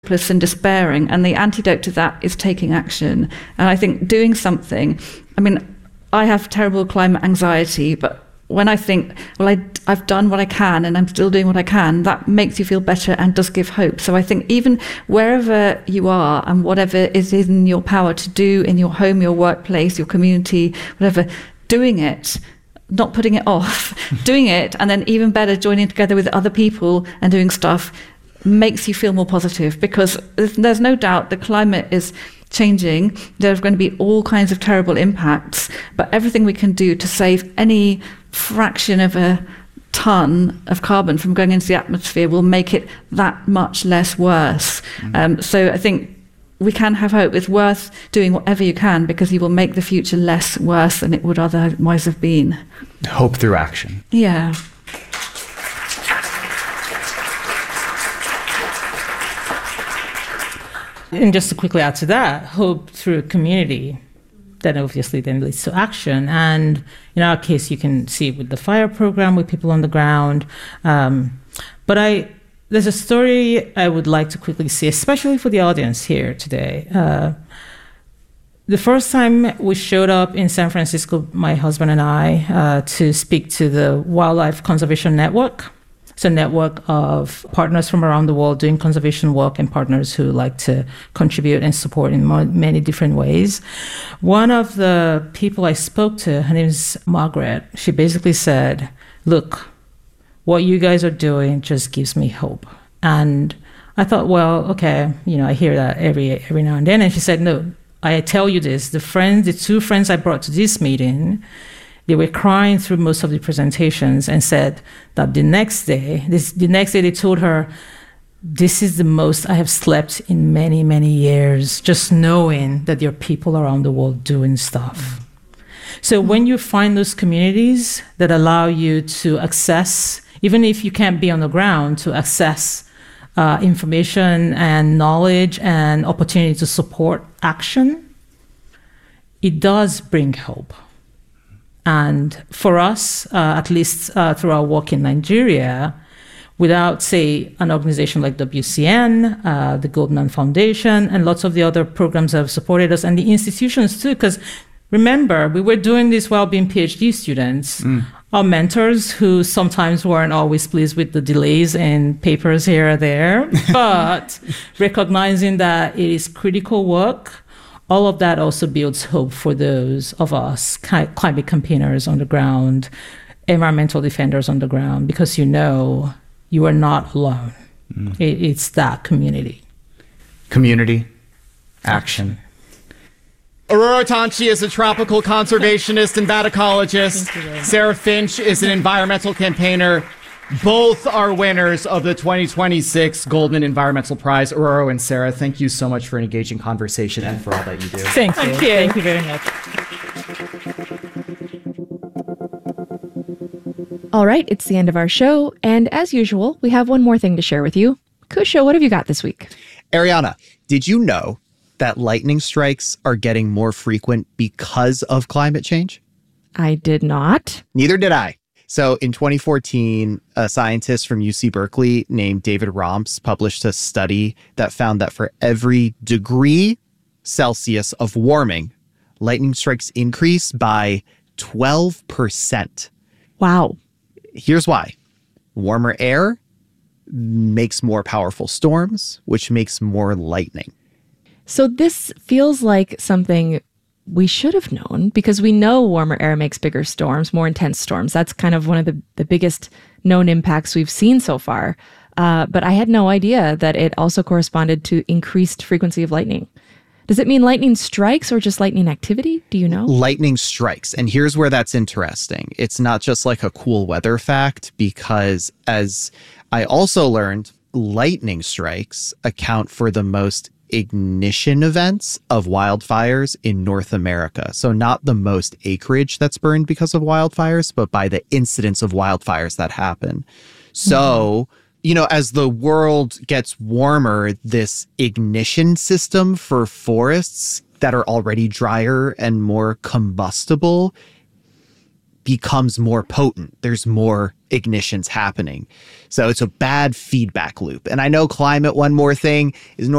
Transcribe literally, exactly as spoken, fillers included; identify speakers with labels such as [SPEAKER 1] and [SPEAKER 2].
[SPEAKER 1] hopeless and despairing, and the antidote to that is taking action. And I think doing something, I mean, I have terrible climate anxiety, but when I think, well, I, I've done what I can and I'm still doing what I can, that makes you feel better and does give hope. So I think even wherever you are and whatever is in your power to do in your home, your workplace, your community, whatever, doing it, not putting it off, doing it, and then even better, joining together with other people and doing stuff makes you feel more positive, because there's, there's no doubt the climate is changing. There's going to be all kinds of terrible impacts, but everything we can do to save any fraction of a ton of carbon from going into the atmosphere will make it that much less worse. Mm. Um, so I think we can have hope. It's worth doing whatever you can, because you will make the future less worse than it would otherwise have been.
[SPEAKER 2] Hope through action.
[SPEAKER 1] Yeah.
[SPEAKER 3] And just to quickly add to that, hope through community, that obviously then leads to action. And in our case, you can see it with the fire program, with people on the ground. Um, but I, there's a story I would like to quickly see, especially for the audience here today. Uh, the first time we showed up in San Francisco, my husband and I, uh, to speak to the Wildlife Conservation Network. It's a network of partners from around the world doing conservation work, and partners who like to contribute and support in many different ways. One of the people I spoke to, her name is Margaret, she basically said, look, what you guys are doing just gives me hope. And I thought, well, okay, you know, I hear that every every now and then. And she said, no, I tell you this, the friends, the two friends I brought to this meeting, they were crying through most of the presentations, and said that the next day, this, the next day they told her, this is the most I have slept in many, many years, just knowing that there are people around the world doing stuff. So when you find those communities that allow you to access, even if you can't be on the ground, to access uh, information and knowledge and opportunity to support action, it does bring hope. And for us, uh, at least uh, through our work in Nigeria, without, say, an organization like W C N, uh, the Goldman Foundation, and lots of the other programs that have supported us, and the institutions too, because remember, we were doing this while being PhD students. Mm. Our mentors, who sometimes weren't always pleased with the delays in papers here or there, but recognizing that it is critical work, all of that also builds hope for those of us climate campaigners on the ground, environmental defenders on the ground, because you know you are not alone. Mm. It, it's that community.
[SPEAKER 2] Community, action.
[SPEAKER 4] Aurora Tanchi is a tropical conservationist and bat ecologist. Sarah Finch is an environmental campaigner. Both are winners of the twenty twenty-six Goldman Environmental Prize. Aurora and Sarah, thank you so much for an engaging conversation and for all that you do.
[SPEAKER 3] Thank you. Thank you, thank you very much.
[SPEAKER 5] All right, it's the end of our show. And as usual, we have one more thing to share with you. Kusha, what have you got this week?
[SPEAKER 6] Ariana, did you know that lightning strikes are getting more frequent because of climate change?
[SPEAKER 5] I did not.
[SPEAKER 6] Neither did I. So in twenty fourteen, a scientist from U C Berkeley named David Romps published a study that found that for every degree Celsius of warming, lightning strikes increase by twelve percent.
[SPEAKER 5] Wow.
[SPEAKER 6] Here's why. Warmer air makes more powerful storms, which makes more lightning.
[SPEAKER 5] So this feels like something we should have known, because we know warmer air makes bigger storms, more intense storms. That's kind of one of the, the biggest known impacts we've seen so far. Uh, but I had no idea that it also corresponded to increased frequency of lightning. Does it mean lightning strikes or just lightning activity? Do you know?
[SPEAKER 6] Lightning strikes. And here's where that's interesting. It's not just like a cool weather fact, because as I also learned, lightning strikes account for the most ignition events of wildfires in North America. So not the most acreage that's burned because of wildfires, but by the incidence of wildfires that happen. So, mm-hmm. you know, as the world gets warmer, this ignition system for forests that are already drier and more combustible becomes more potent. There's more ignitions happening. So it's a bad feedback loop. And I know climate, one more thing, is